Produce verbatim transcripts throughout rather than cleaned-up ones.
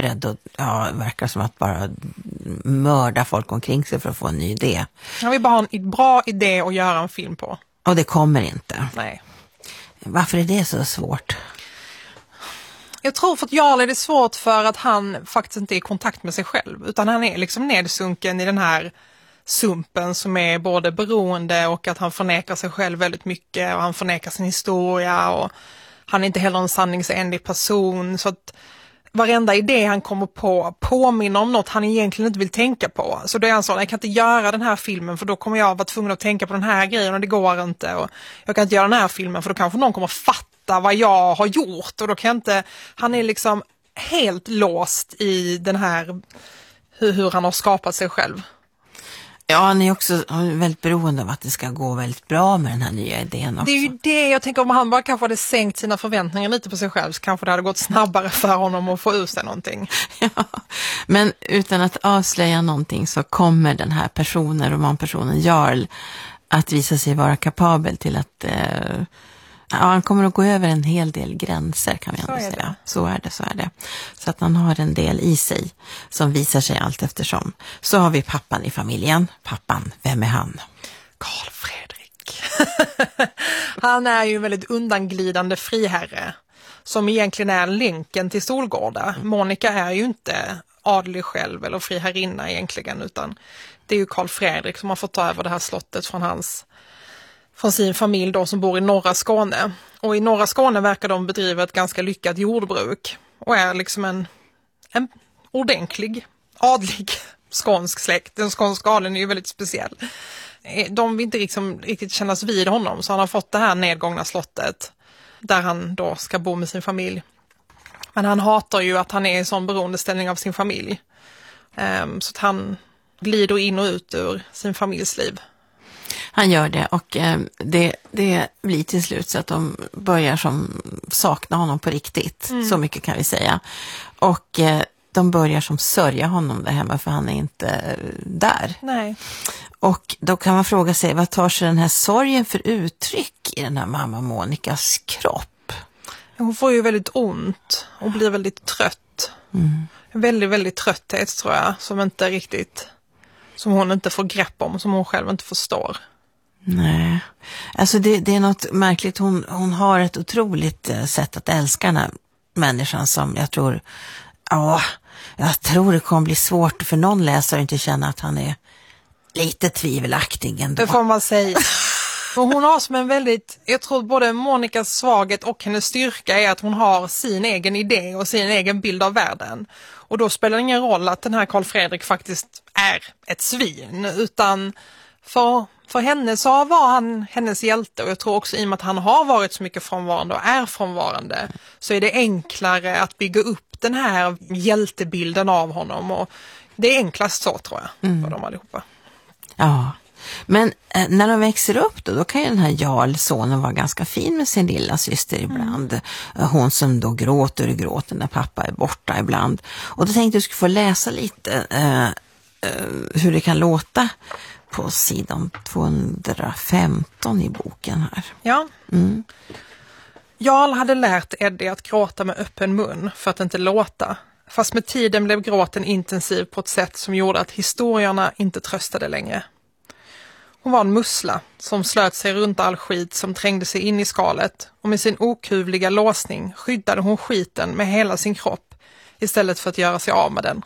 beredd att, ja, verkar som att bara mörda folk omkring sig för att få en ny idé. Han vill bara ha en bra idé att göra en film på. Och det kommer inte. Nej. Varför är det så svårt? Jag tror för att Jarl är det svårt för att han faktiskt inte är i kontakt med sig själv. Utan han är liksom nedsunken i den här sumpen som är både beroende och att han förnekar sig själv väldigt mycket. Och han förnekar sin historia och han är inte heller en sanningsenlig person. Så att varenda idé han kommer på påminner om något han egentligen inte vill tänka på. Så då är han så, jag kan inte göra den här filmen för då kommer jag vara tvungen att tänka på den här grejen och det går inte. Och jag kan inte göra den här filmen för då kanske någon kommer fatta vad jag har gjort. Och då kan jag inte, han är liksom helt låst i den här, hur, hur han har skapat sig själv. Ja, han är också väldigt beroende av att det ska gå väldigt bra med den här nya idén också. Det är ju det jag tänker, om han bara kanske hade sänkt sina förväntningar lite på sig själv så kanske det hade gått snabbare för honom att få ur sig någonting. Ja, men utan att avslöja någonting så kommer den här personen, romanpersonen Jarl, att visa sig vara kapabel till att eh, ja, han kommer att gå över en hel del gränser kan vi ändå säga. Så är det, så är det. Så att han har en del i sig som visar sig allt eftersom. Så har vi pappan i familjen. Pappan, vem är han? Karl Fredrik. Han är ju en väldigt undanglidande friherre som egentligen är länken till Solgårda. Monica är ju inte adlig själv eller friherrinna egentligen utan det är ju Karl Fredrik som har fått ta över det här slottet från hans från sin familj då som bor i norra Skåne. Och i norra Skåne verkar de bedriva ett ganska lyckat jordbruk och är liksom en, en ordentlig, adlig skånsk släkt. Den skånska adeln är ju väldigt speciell. De vill inte liksom riktigt kännas vid honom så han har fått det här nedgångna slottet där han då ska bo med sin familj. Men han hatar ju att han är i sån beroendeställning av sin familj. Um, så att han glider in och ut ur sin familjs liv. Han gör det och eh, det, det blir till slut så att de börjar som sakna honom på riktigt. Mm. Så mycket kan vi säga. Och eh, de börjar som sörja honom där hemma för han är inte eh, där. Nej. Och då kan man fråga sig, vad tar sig den här sorgen för uttryck i den här mamma Monikas kropp? Hon får ju väldigt ont och blir väldigt trött. Mm. Väldigt, väldigt trötthet tror jag som inte riktigt, som hon inte får grepp om, som hon själv inte förstår. Nej, alltså det, det är något märkligt. Hon, hon har ett otroligt sätt att älska den här människan som jag tror, ja, jag tror det kommer bli svårt för någon läsare att inte känna att han är lite tvivelaktig ändå. Det får man säga. Och hon har som en väldigt, jag tror både Monikas svaghet och hennes styrka är att hon har sin egen idé och sin egen bild av världen. Och då spelar det ingen roll att den här Karl Fredrik faktiskt är ett svin, utan för, för henne så var han hennes hjälte. Och jag tror också i och med att han har varit så mycket frånvarande och är frånvarande så är det enklare att bygga upp den här hjältebilden av honom. Och det är enklast så tror jag mm. för dem allihopa. Ja. Men eh, när de växer upp då, då kan ju den här Jarl, sonen, vara ganska fin med sin lilla syster ibland. Mm. Hon som då gråter och gråter när pappa är borta ibland. Och då tänkte jag att du skulle få läsa lite eh, eh, hur det kan låta på sidan tvåhundrafemton i boken här. Ja. Mm. Jarl hade lärt Eddie att gråta med öppen mun för att inte låta. Fast med tiden blev gråten intensiv på ett sätt som gjorde att historierna inte tröstade längre. Hon var en mussla som slöt sig runt all skit som trängde sig in i skalet och med sin okuvliga låsning skyddade hon skiten med hela sin kropp istället för att göra sig av med den.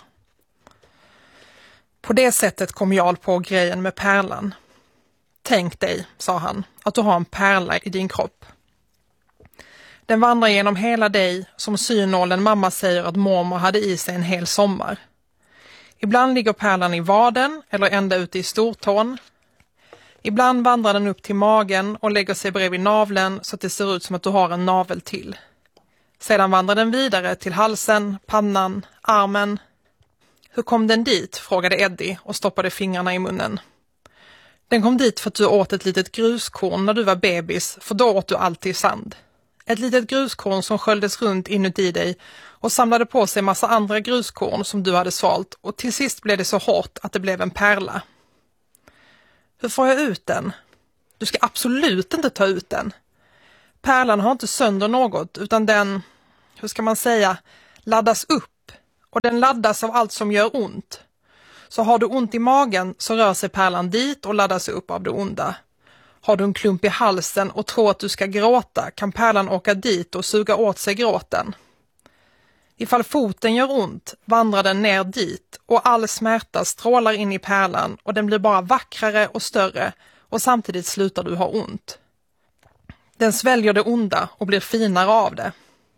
På det sättet kom Jarl på grejen med pärlan. Tänk dig, sa han, att du har en pärla i din kropp. Den vandrar genom hela dig som synålen mamma säger att mormor hade i sig en hel sommar. Ibland ligger pärlan i vaden eller ända ute i stortån. Ibland vandrar den upp till magen och lägger sig bredvid naveln så att det ser ut som att du har en navel till. Sedan vandrar den vidare till halsen, pannan, armen. Hur kom den dit? Frågade Eddie och stoppade fingrarna i munnen. Den kom dit för att du åt ett litet gruskorn när du var bebis, för då åt du alltid sand. Ett litet gruskorn som sköljdes runt inuti dig och samlade på sig massa andra gruskorn som du hade svalt och till sist blev det så hårt att det blev en pärla. Hur får jag ut den? Du ska absolut inte ta ut den. Pärlan har inte sönder något utan den, hur ska man säga, laddas upp och den laddas av allt som gör ont. Så har du ont i magen så rör sig pärlan dit och laddas upp av det onda. Har du en klump i halsen och tror att du ska gråta kan pärlan åka dit och suga åt sig gråten. Ifall foten gör ont vandrar den ner dit och all smärta strålar in i pärlan och den blir bara vackrare och större och samtidigt slutar du ha ont. Den sväljer det onda och blir finare av det.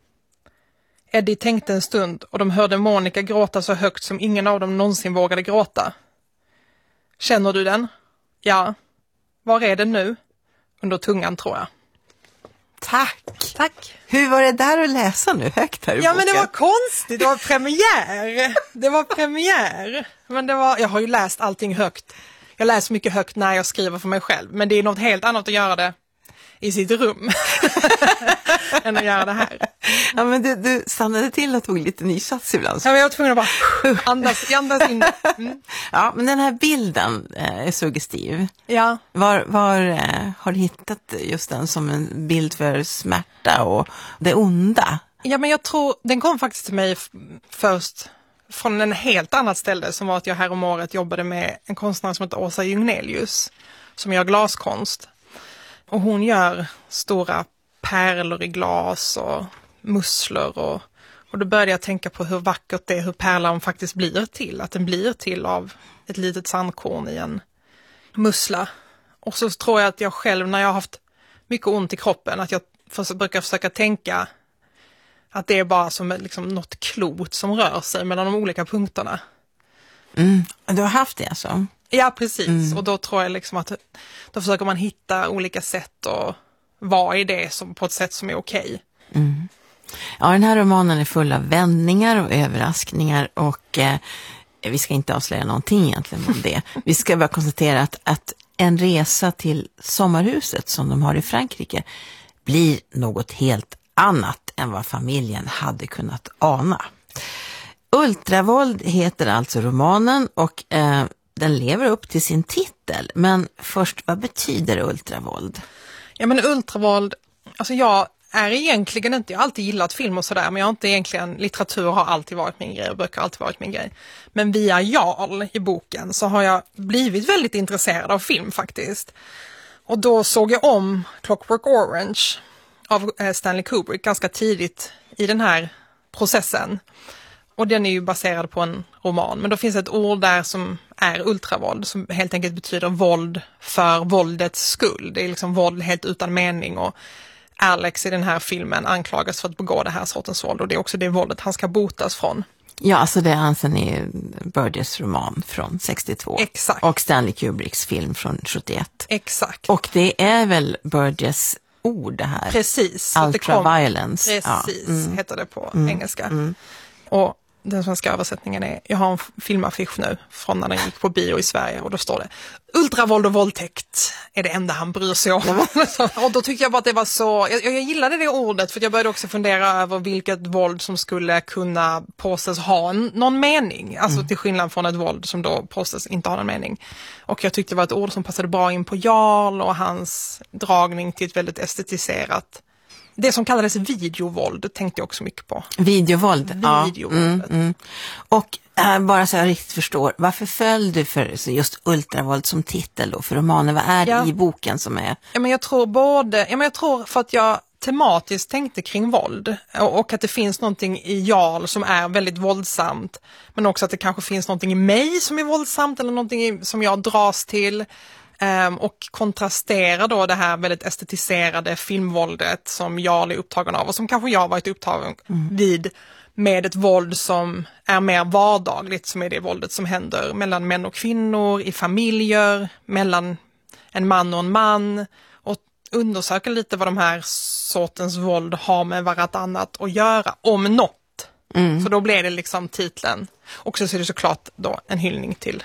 Eddie tänkte en stund och de hörde Monica gråta så högt som ingen av dem någonsin vågade gråta. Känner du den? Ja. Var är den nu? Under tungan tror jag. Tack! Tack! Hur var det där att läsa nu högt här i Ja boken? men det var konstigt, det var premiär. Det var premiär. Men det var, jag har ju läst allting högt. Jag läser mycket högt när jag skriver för mig själv. Men det är något helt annat att göra det i sitt rum än att göra det här. Ja, men du, du stannade till och tog lite ny sats ibland. Ja, men jag var tvungen att bara andas, andas in. Mm. Ja, men den här bilden är suggestiv. Ja. Var, var eh, har du hittat just den som en bild för smärta och det onda? Ja, men jag tror, den kom faktiskt till mig f- först från en helt annat ställe som var att jag här om året jobbade med en konstnär som heter Åsa Jungnelius som gör glaskonst. Och hon gör stora pärlor i glas och musslor och, och då började jag tänka på hur vackert det är, hur pärlan faktiskt blir till. Att den blir till av ett litet sandkorn i en mussla. Och så tror jag att jag själv när jag har haft mycket ont i kroppen att jag för, brukar försöka tänka att det är bara som liksom något klot som rör sig mellan de olika punkterna. Mm. Du har haft det alltså? Ja, precis. Mm. Och då tror jag liksom att då försöker man hitta olika sätt och vara i det som, på ett sätt som är okej. Mm. Ja, den här romanen är full av vändningar och överraskningar och eh, vi ska inte avslöja någonting egentligen om det. Vi ska bara konstatera att, att en resa till sommarhuset som de har i Frankrike blir något helt annat än vad familjen hade kunnat ana. Ultravåld heter alltså romanen och eh, den lever upp till sin titel. Men först, vad betyder ultravåld? Ja, men ultravåld, alltså jag är egentligen inte, jag har alltid gillat film och sådär, men jag har inte egentligen, litteratur har alltid varit min grej och böcker har alltid varit min grej. Men via Jarl i boken så har jag blivit väldigt intresserad av film faktiskt. Och då såg jag om Clockwork Orange av Stanley Kubrick ganska tidigt i den här processen. Och den är ju baserad på en roman. Men då finns ett ord där som är ultravåld som helt enkelt betyder våld för våldets skull. Det är liksom våld helt utan mening och Alex i den här filmen anklagas för att begå det här sortens våld och det är också det våldet han ska botas från. Ja, alltså det är Anthony i Burgess roman från sextiotvå. Exakt. Och Stanley Kubricks film från sjuttioett. Exakt. Och det är väl Burgess ord det här? Precis. Ultraviolence. Precis, ja. mm. heter det på mm. engelska. Mm. Och den svenska översättningen är, jag har en filmaffisch nu från när den gick på bio i Sverige och då står det ultravåld och våldtäkt är det enda han bryr sig om. Och då tyckte jag bara att det var så, jag, jag gillade det ordet för jag började också fundera över vilket våld som skulle kunna påstås ha en, någon mening. Alltså mm. till skillnad från ett våld som då påstås inte ha någon mening. Och jag tyckte det var ett ord som passade bra in på Jarl och hans dragning till ett väldigt estetiserat. Det som kallades videovåld tänkte jag också mycket på. Videovåld, Videovåldet. Ja. Mm, mm. Och äh, bara så jag riktigt förstår, varför föll du för just ultravåld som titel då för romanen? Vad är det ja. i boken som är? Ja, men jag tror både, ja, men jag tror för att jag tematiskt tänkte kring våld och, och att det finns någonting i Jarl som är väldigt våldsamt, men också att det kanske finns någonting i mig som är våldsamt eller någonting i, som jag dras till. Um, och kontrastera då det här väldigt estetiserade filmvåldet som Jarl är upptagen av och som kanske jag har varit upptagen mm. vid med ett våld som är mer vardagligt, som är det våldet som händer mellan män och kvinnor, i familjer, mellan en man och en man och undersöka lite vad de här sortens våld har med varannat att göra, om något. Mm. Så då blir det liksom titeln. Och så är det såklart då en hyllning till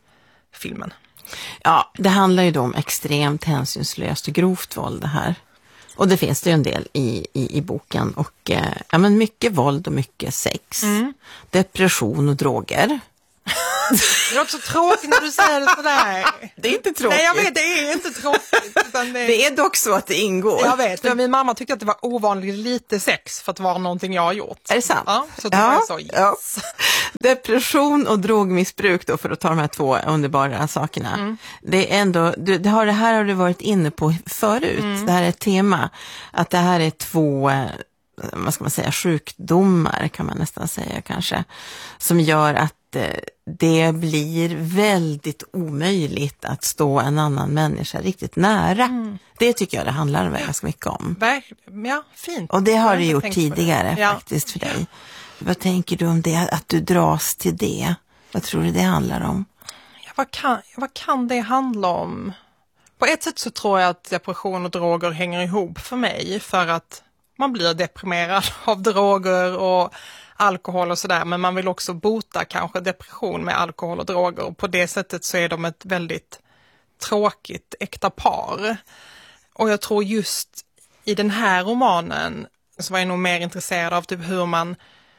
filmen. Ja, det handlar ju då om extremt hänsynslöst och grovt våld det här. Och det finns det ju en del i, i, i boken. Och eh, ja, men mycket våld och mycket sex. Mm. Depression och droger. Det låter så tråkigt när du säger det sådär. Det är inte tråkigt. Nej, jag vet, det är inte tråkigt. Utan det... det är dock så att det ingår. Jag vet, men min mamma tyckte att det var ovanligt lite sex för att vara någonting jag har gjort. Är det sant? Ja, så det ja, var så, yes. ja. Depression och drogmissbruk då, för att ta de här två underbara sakerna. Mm. Det är ändå, du, det, har, det här har du varit inne på förut. Mm. Det här är ett tema. Att det här är två, vad ska man säga, sjukdomar kan man nästan säga kanske. Som gör att det blir väldigt omöjligt att stå en annan människa riktigt nära. Mm. Det tycker jag det handlar ganska mycket om. Ja, fint. Och det har du gjort tidigare ja. faktiskt för dig. Ja. Vad tänker du om det, att du dras till det? Vad tror du det handlar om? Ja, vad, kan, vad kan det handla om? På ett sätt så tror jag att depression och droger hänger ihop för mig. För att man blir deprimerad av droger och alkohol och sådär, men man vill också bota kanske depression med alkohol och droger, och på det sättet så är de ett väldigt tråkigt äkta par. Och jag tror just i den här romanen så var jag nog mer intresserad av typ hur man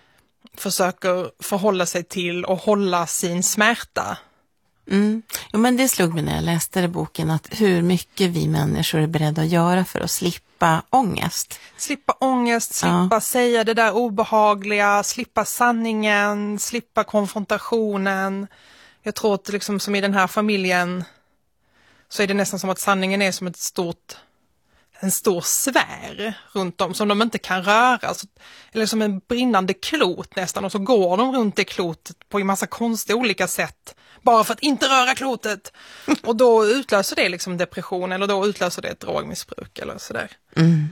försöker förhålla sig till och hålla sin smärta. Mm. Jo, men det slog mig när jag läste den boken, att hur mycket vi människor är beredda att göra för att slippa ångest. Slippa ångest, slippa ja. säga det där obehagliga, slippa sanningen, slippa konfrontationen. Jag tror att liksom, som i den här familjen så är det nästan som att sanningen är som ett stort, en stor sfär runt om som de inte kan röra. Så, eller som en brinnande klot nästan, och så går de runt det klotet på en massa konstiga olika sätt. Bara för att inte röra klotet. Och då utlöser det liksom depression, eller då utlöser det ett drogmissbruk eller sådär. Mm.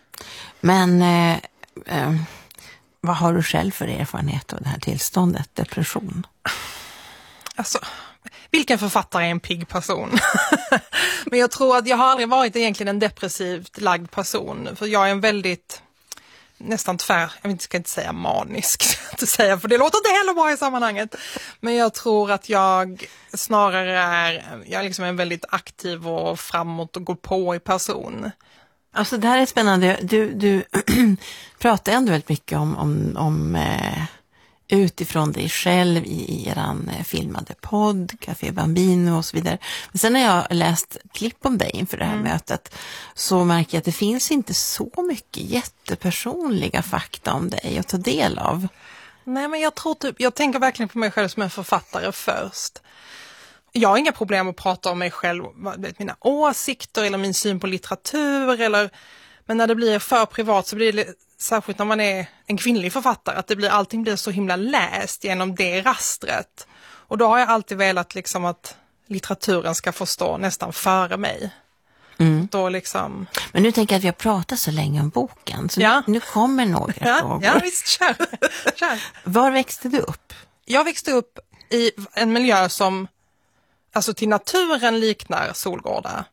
Men eh, eh, vad har du själv för erfarenhet av det här tillståndet, depression? Alltså, vilken författare är en pigg person? Men jag tror att jag har aldrig varit egentligen en depressivt lagd person. För jag är en väldigt, nästan tvär, jag ska inte säga manisk, att säga, för det låter inte heller bra i sammanhanget. Men jag tror att jag snarare är, jag är liksom en väldigt aktiv och framåt och går på i person. Alltså det här är spännande. Du, du pratar ändå väldigt mycket om, om, om eh, utifrån dig själv i, i eran eh, filmade podd, Café Bambino och så vidare. Men sen när jag läst klipp om dig inför det här mm. mötet så märker jag att det finns inte så mycket jättepersonliga fakta om dig att ta del av. Nej, men jag tror typ, jag tänker verkligen på mig själv som en författare först. Jag har inga problem att prata om mig själv, mina åsikter eller min syn på litteratur, eller, men när det blir för privat så blir det, särskilt när man är en kvinnlig författare, att det blir, allting blir så himla läst genom det rastret. Och då har jag alltid velat liksom att litteraturen ska få stå nästan före mig. Mm. Då liksom... Men nu tänker jag att vi har pratat så länge om boken, så ja. nu, nu kommer några ja, frågor. Ja, visst, kör. kör. Var växte du upp? Jag växte upp i en miljö som alltså till naturen liknar Solgårda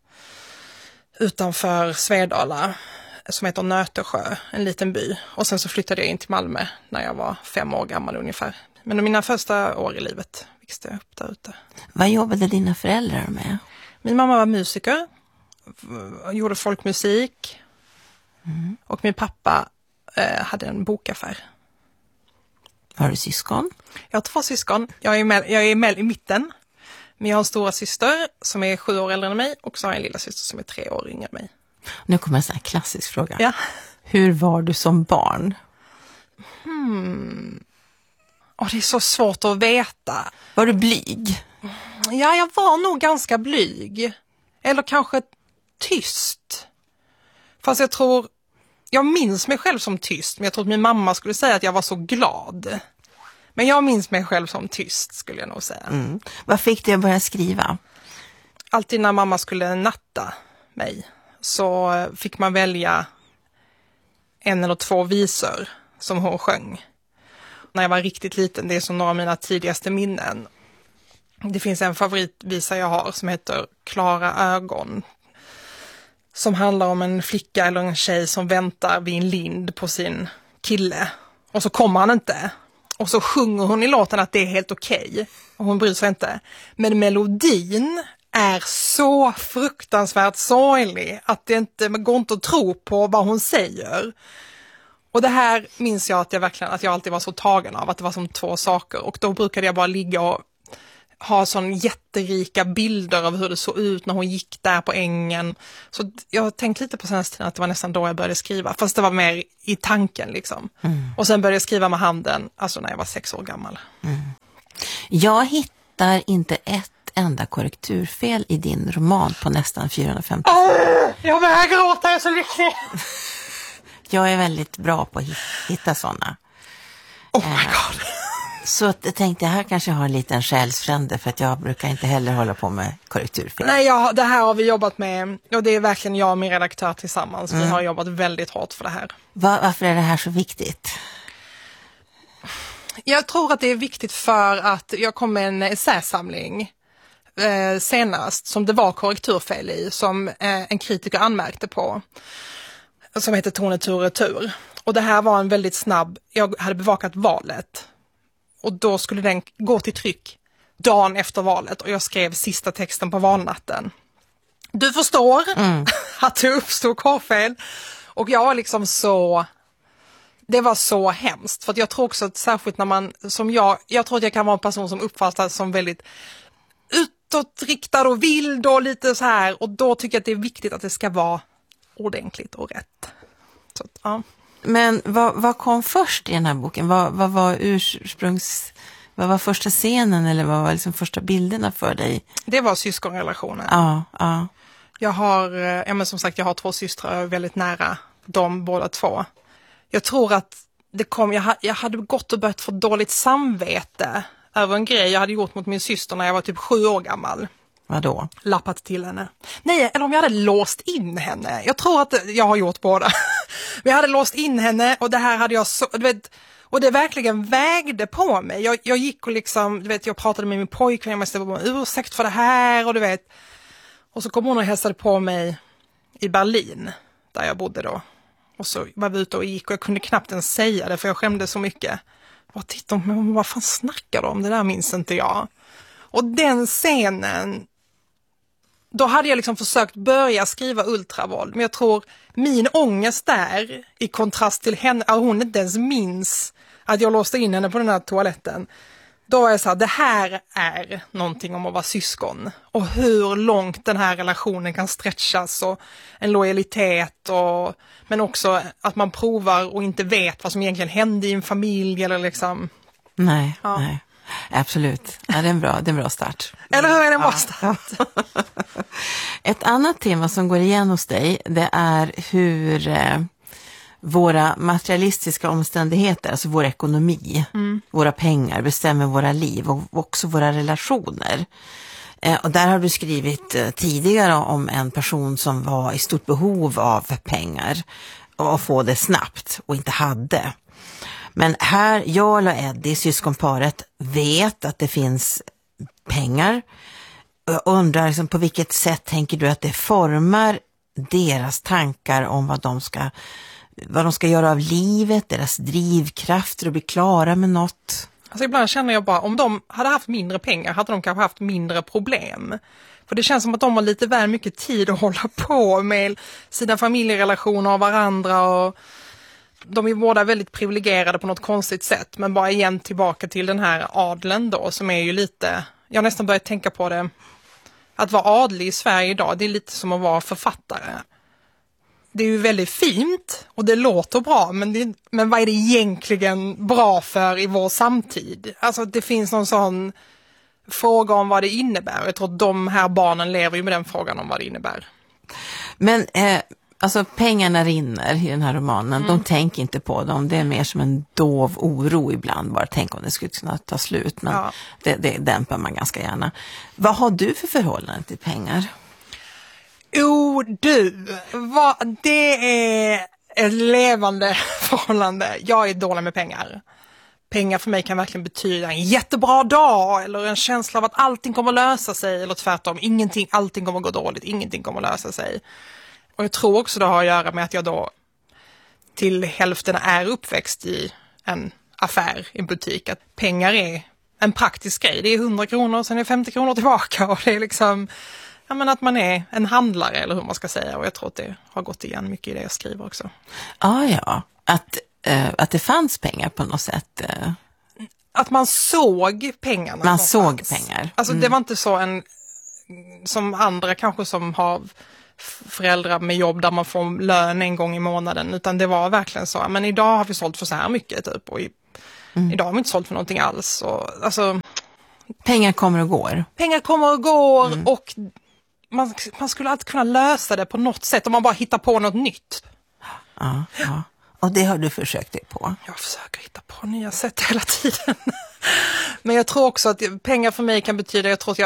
utanför Svedala, som heter Nötersjö, en liten by. Och sen så flyttade jag in till Malmö när jag var fem år gammal ungefär. Men mina första år i livet växte jag upp där ute. Vad jobbade dina föräldrar med? Min mamma var musiker, gjorde folkmusik. Mm. Och min pappa eh, hade en bokaffär. Har du syskon? Jag har två syskon. Jag är med, jag är med i mitten. Men jag har en stora syster som är sju år äldre än mig, och så har jag en lilla syster som är tre år yngre än mig. Nu kommer en sån här klassisk fråga. Ja. Hur var du som barn? Hmm. Oh, det är så svårt att veta. Var du blyg? Ja, jag var nog ganska blyg. Eller kanske tyst. Fast jag tror, jag minns mig själv som tyst, men jag tror att min mamma skulle säga att jag var så glad. Men jag minns mig själv som tyst, skulle jag nog säga. Mm. Vad fick du att börja skriva? Alltid när mamma skulle natta mig så fick man välja en eller två visor som hon sjöng. När jag var riktigt liten, det är som några av mina tidigaste minnen. Det finns en favoritvisa jag har som heter Klara ögon. Som handlar om en flicka eller en tjej som väntar vid en lind på sin kille. Och så kommer han inte. Och så sjunger hon i låten att det är helt okej. Och hon bryr sig inte. Men melodin är så fruktansvärt sorglig att det inte det går inte att tro på vad hon säger. Och det här minns jag att jag verkligen, att jag alltid var så tagen av, att det var som två saker. Och då brukade jag bara ligga och ha sån jätterika bilder av hur det såg ut när hon gick där på ängen. Så jag har tänkt lite på senaste tiden att det var nästan då jag började skriva. Fast det var mer i tanken liksom. Mm. Och sen började jag skriva med handen, alltså när jag var sex år gammal. Mm. Jag hittar inte ett enda korrekturfel i din roman på nästan fyrahundrafemtio. Oh, jag börjar gråta, jag är så lycklig. Jag är väldigt bra på att hitta sådana. Oh my god. Så att jag tänkte, jag här kanske har en liten själsfrände, för att jag brukar inte heller hålla på med korrekturfel. Nej, ja, det här har vi jobbat med, och det är verkligen jag och min redaktör tillsammans. Mm. Vi har jobbat väldigt hårt för det här. Va, varför är det här så viktigt? Jag tror att det är viktigt för att jag kom med en essäsamling eh, senast som det var korrekturfel i, som eh, en kritiker anmärkte på, som heter Tone tur retur. Och det här var en väldigt snabb, jag hade bevakat valet. Och då skulle den gå till tryck dagen efter valet. Och jag skrev sista texten på valnatten. Du förstår mm. att det uppstod korrfel. Och jag var liksom så... Det var så hemskt. För att jag tror också att särskilt när man... som jag, jag tror att jag kan vara en person som uppfattas som väldigt utåtriktad och vild och lite så här. Och då tycker jag att det är viktigt att det ska vara ordentligt och rätt. Så att, ja. Men vad, vad kom först i den här boken? Vad, vad var ursprungs... Vad var första scenen, eller vad var liksom första bilderna för dig? Det var syskonrelationen. Ja, ja. Jag har, ja men som sagt, jag har två systrar, jag är väldigt nära dem båda två. Jag tror att det kom, jag, jag hade gått och börjat få dåligt samvete över en grej jag hade gjort mot min syster när jag var typ sju år gammal. Vadå? Lappat till henne. Nej, eller om jag hade låst in henne. Jag tror att jag har gjort båda. Men jag hade låst in henne, och det här hade jag så, du vet, och det verkligen vägde på mig. Jag, jag gick och liksom, du vet, jag pratade med min pojkvän, jag måste vara ursäkt för det här, och du vet. Och så kom hon och hälsade på mig i Berlin, där jag bodde då. Och så var vi ute och gick, och jag kunde knappt ens säga det, för jag skämde så mycket. Och titta, men vad fan snackar de om? Det där minns inte jag. Och den scenen, då hade jag liksom försökt börja skriva ultravåld. Men jag tror min ångest där, i kontrast till henne, att hon inte ens minns att jag låste in henne på den här toaletten. Då är jag så här, det här är någonting om att vara syskon. Och hur långt den här relationen kan stretchas, och en lojalitet, och, men också att man provar och inte vet vad som egentligen hände i en familj. Eller liksom. Nej, ja. nej. Absolut. Ja, det är en bra, det är en bra start. Eller hur är det en bra start? Ett annat tema som går igen hos dig, det är hur eh, våra materialistiska omständigheter, alltså vår ekonomi, mm. våra pengar bestämmer våra liv, och också våra relationer. Eh, och där har du skrivit eh, tidigare om en person som var i stort behov av pengar och få det snabbt och inte hade. Men här, Jarl och Eddie, syskonparet, vet att det finns pengar. Jag undrar liksom, på vilket sätt tänker du att det formar deras tankar om vad de ska, vad de ska göra av livet, deras drivkrafter och bli klara med något? Alltså ibland känner jag bara, om de hade haft mindre pengar hade de kanske haft mindre problem. För det känns som att de har lite väl mycket tid att hålla på med sina familjerelationer och varandra, och de är båda väldigt privilegierade på något konstigt sätt. Men bara igen tillbaka till den här adeln då, som är ju lite, jag har nästan börjat tänka på det, att vara adlig i Sverige idag, det är lite som att vara författare. Det är ju väldigt fint och det låter bra, men, det, men vad är det egentligen bra för i vår samtid? Alltså det finns någon sån fråga om vad det innebär. Jag tror att de här barnen lever ju med den frågan om vad det innebär. Men eh, alltså pengarna rinner i den här romanen, mm. de tänker inte på dem. Det är mer som en dov oro ibland, bara tänk om det skulle kunna ta slut. Men ja. det, det dämpar man ganska gärna. Vad har du för förhållande till pengar? Jo, du, vad, det är ett levande förhållande. Jag är dålig med pengar. Pengar för mig kan verkligen betyda en jättebra dag, eller en känsla av att allting kommer lösa sig, eller tvärtom, ingenting, allting kommer gå dåligt, ingenting kommer lösa sig. Och jag tror också det har att göra med att jag då till hälften är uppväxt i en affär, i en butik. Att pengar är en praktisk grej. Det är hundra kronor och sen är femtio kronor tillbaka, och det är liksom... Ja, men att man är en handlare, eller hur man ska säga. Och jag tror att det har gått igen mycket i det jag skriver också. Ah, ja, att, eh, att det fanns pengar på något sätt. Eh. att man såg pengarna. Man såg pengar. Alltså mm. det var inte så en som andra kanske som har föräldrar med jobb där man får lön en gång i månaden, utan det var verkligen så, men idag har vi sålt för så här mycket typ, och i, mm. idag har vi inte sålt för någonting alls. Och, alltså, pengar kommer och går. Pengar kommer och går mm. och man, man skulle alltid kunna lösa det på något sätt om man bara hittar på något nytt. Ja, ja. Och det har du försökt dig på? Jag försöker hitta på nya sätt hela tiden. Men jag tror också att pengar för mig kan betyda, jag tror att jag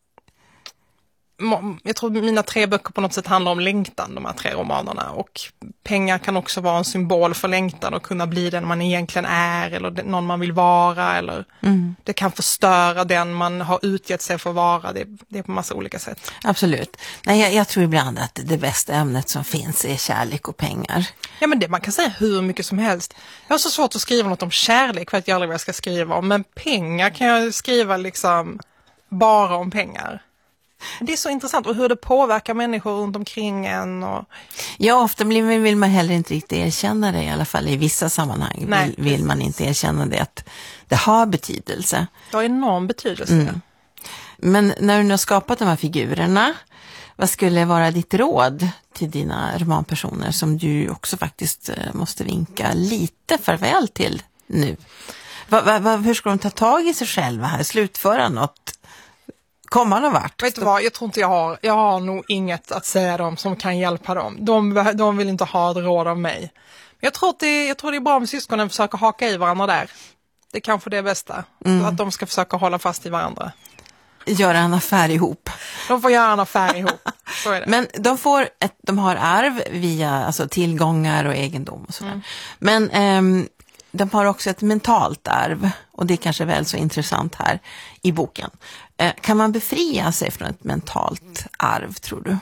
jag tror mina tre böcker på något sätt handlar om längtan, de här tre romanerna, och pengar kan också vara en symbol för längtan och kunna bli den man egentligen är eller någon man vill vara, eller mm. det kan förstöra den man har utgett sig för att vara, det, det är på massa olika sätt. Absolut. Nej, jag, jag tror ibland att det bästa ämnet som finns är kärlek och pengar. Ja, men det man kan säga hur mycket som helst. Jag har så svårt att skriva något om kärlek för att jag aldrig vad jag ska skriva om, men pengar kan jag skriva liksom bara om pengar. Det är så intressant, och hur det påverkar människor runt omkring en. Och... Ja, ofta vill man heller inte riktigt erkänna det, i alla fall i vissa sammanhang. Nej, vill, vill man inte erkänna det, att det har betydelse. Det har enorm betydelse. Mm. Men när du nu har skapat de här figurerna, vad skulle vara ditt råd till dina romanpersoner som du också faktiskt måste vinka lite farväl till nu? Va, va, va, hur ska de ta tag i sig själva här, slutföra något? Kommer någon vart? Vet du vad, jag tror inte jag har, jag har nog inget att säga dem som kan hjälpa dem. De, de vill inte ha ett råd av mig. Men jag tror att det, jag tror det är bra om syskonen försöker haka i varandra där. Det är kanske det bästa. Mm. Att de ska försöka hålla fast i varandra. Göra en affär ihop. De får göra en affär ihop. Så är det. Men de, får ett, de har arv via alltså, tillgångar och egendom och sådär. Mm. Men ehm, de har också ett mentalt arv, och det är kanske väl så intressant här i boken. Eh, kan man befria sig från ett mentalt arv, tror du?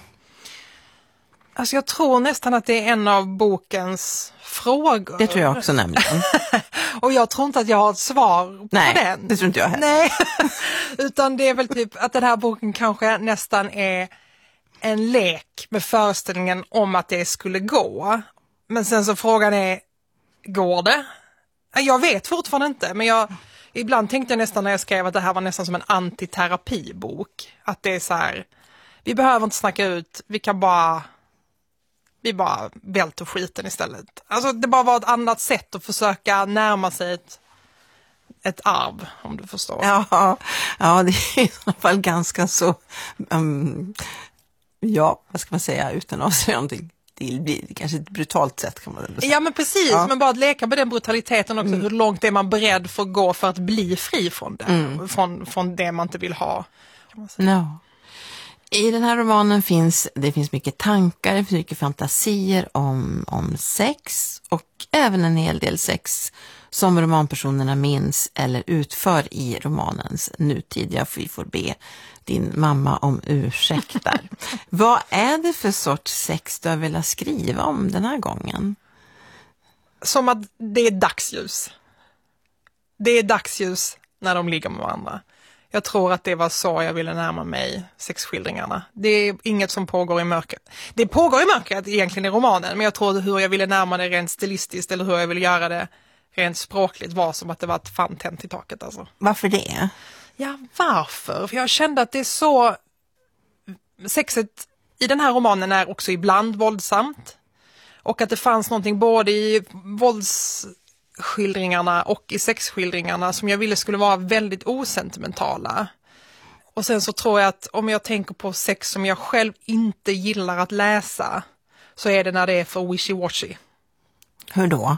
Alltså jag tror nästan att det är en av bokens frågor. Det tror jag också nämligen. Och jag tror inte att jag har ett svar Nej, på den. det tror inte jag heller. Nej, utan det är väl typ att den här boken kanske nästan är en lek med föreställningen om att det skulle gå. Men sen så frågan är, går det? Jag vet fortfarande inte, men jag, ibland tänkte jag nästan när jag skrev att det här var nästan som en antiterapibok. Att det är så här, vi behöver inte snacka ut, vi kan bara, vi bara välter skiten istället. Alltså det bara var ett annat sätt att försöka närma sig ett, ett arv, om du förstår. Ja, ja, det är i alla fall ganska så, um, ja, vad ska man säga, utan att säga någonting. Det blir kanske ett brutalt sätt, kan man säga. Ja, men precis, ja. Men bara att leka med den brutaliteten också. Mm. Hur långt är man beredd för att gå för att bli fri från det, mm. från, från det man inte vill ha. Kan man säga. No. I den här romanen finns det finns mycket tankar, det finns mycket fantasier om, om sex, och även en hel del sex som romanpersonerna minns eller utför i romanens nutid. Jag får, vi får be din mamma om ursäkt där. Vad är det för sorts sex du har velat skriva om den här gången? Som att det är dagsljus. Det är dagsljus när de ligger med varandra. Jag tror att det var så jag ville närma mig sexskildringarna. Det är inget som pågår i mörkret. Det pågår i mörkret egentligen i romanen, men jag tror hur jag ville närma det rent stilistiskt eller hur jag ville göra det rent språkligt var som att det var ett fan tänt i taket. Alltså. Varför det? Ja, varför? För jag kände att det är så... Sexet i den här romanen är också ibland våldsamt. Och att det fanns någonting både i våldsskildringarna och i sexskildringarna som jag ville skulle vara väldigt osentimentala. Och sen så tror jag att om jag tänker på sex som jag själv inte gillar att läsa, så är det när det är för wishy-washy. Hur då?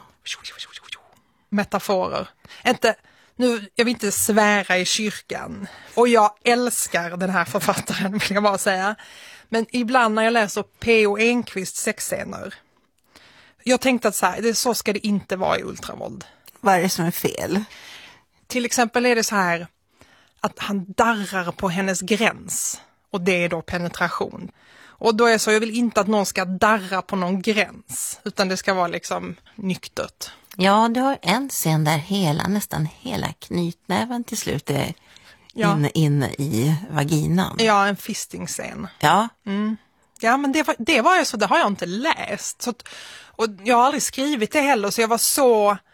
Metaforer. Inte... Nu, jag vill inte svära i kyrkan. Och jag älskar den här författaren, vill jag bara säga. Men ibland när jag läser P O Enquist sexscener, jag tänkte att så, här, det, så ska det inte vara i ultravåld. Vad är det som är fel? Till exempel är det så här att han darrar på hennes gräns. Och det är då penetration. Och då är så, jag vill inte att någon ska darra på någon gräns. Utan det ska vara liksom nyktert. Ja, du har en scen där hela, nästan hela knytnäven till slut är ja. inne, inne i vaginan. Ja, en fisting-scen. Ja. Mm. Ja, men det var, det var ju så, det har jag inte läst. Så att, och jag har aldrig skrivit det heller, så jag var så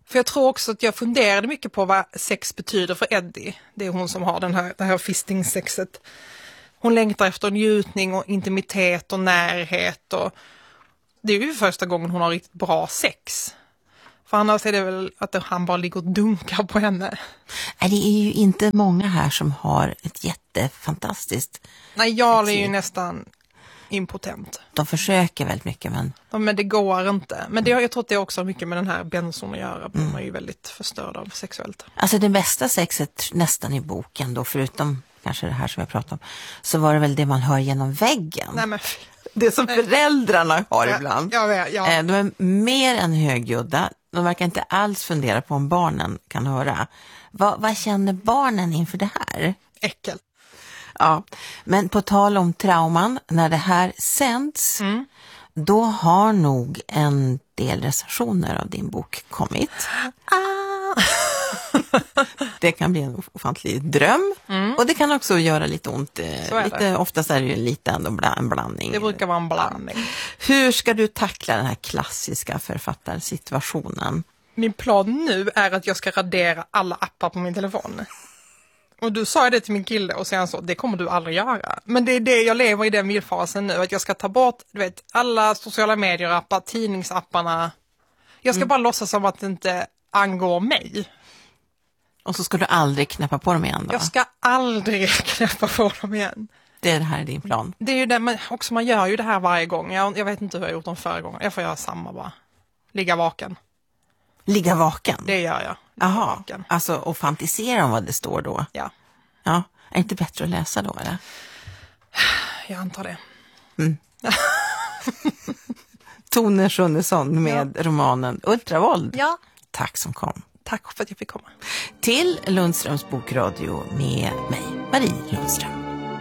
För jag tror också att jag funderade mycket på vad sex betyder för Eddie. Det är hon som har den här, det här fisting-sexet. Hon längtar efter njutning och intimitet och närhet. Och det är ju första gången hon har riktigt bra sex. För annars är det väl att han bara ligger och dunkar på henne. Nej, det är ju inte många här som har ett jättefantastiskt. Nej, jag är ju nästan impotent. De försöker väldigt mycket, men... Ja, men det går inte. Men det, jag tror att det också har mycket med den här benson att göra. Mm. Man är ju väldigt förstörd av sexuellt. Alltså det bästa sexet nästan i boken då, förutom kanske det här som jag pratar om, så var det väl det man hör genom väggen. Nej, men... Det som föräldrarna har ja, ibland. Ja, ja, ja. De är mer än högljudda. De verkar inte alls fundera på om barnen kan höra. Va, vad känner barnen inför det här? Äckel. Ja, men på tal om trauman, när det här sänds, mm. då har nog en del recensioner av din bok kommit. Ah. Det kan bli en ofantlig dröm. Mm. Och det kan också göra lite ont. Lite, oftast är det ju lite ändå en blandning. Det brukar vara en blandning. Hur ska du tackla den här klassiska författarsituationen? Min plan nu är att jag ska radera alla appar på min telefon. Och du sa det till min kille och sen så, det kommer du aldrig göra. Men det är det jag lever i den villfasen nu. Att jag ska ta bort, du vet, alla sociala medier-appar, tidningsapparna. Jag ska mm. bara låtsas som att det inte angår mig. Och så ska du aldrig knäppa på dem igen då? Jag ska aldrig knäppa på dem igen. Det är det här din plan? Det är ju det, men också man gör ju det här varje gång. Jag, jag vet inte hur jag har gjort dem förra gången. Jag får göra samma bara. Ligga vaken. Ligga vaken? Det gör jag. Jaha, alltså och fantisera om vad det står då? Ja. Ja, är det inte bättre att läsa då eller? Jag antar det. Mm. Tone Schunnesson med ja. romanen Ultravåld. Ja. Tack som kom. Tack för att jag fick komma. Till Lundströms bokradio med mig, Marie Lundström.